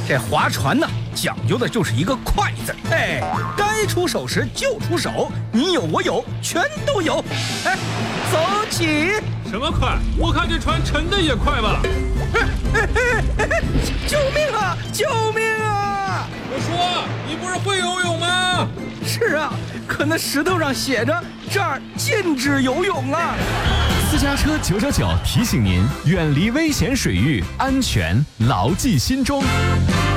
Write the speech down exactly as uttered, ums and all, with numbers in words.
这划船呢，讲究的就是一个快字。哎，该出手时就出手，你有我有，全都有。哎，走起！ 什么快？我看这船沉的也快吧。 救命啊！救命啊！ 我说，你不是会游泳吗？ 是啊，可那石头上写着这儿禁止游泳啊。 私家车九九九提醒您，远离危险水域，安全牢记心中。